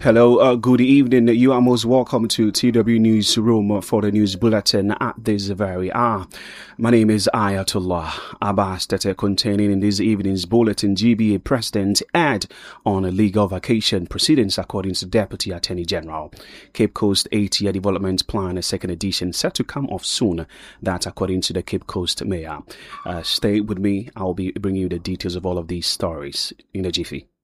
Hello, good evening. You are most welcome to TW Newsroom for the news bulletin at this very hour. My name is Ayatollah Abbas. That containing in this evening's bulletin, GBA President aired on a legal vacation proceedings according to Deputy Attorney General. Cape Coast 8-year development plan, a second edition, set to come off soon. That according to the Cape Coast Mayor. Stay with me. I'll be bringing you the details of all of these stories in a jiffy.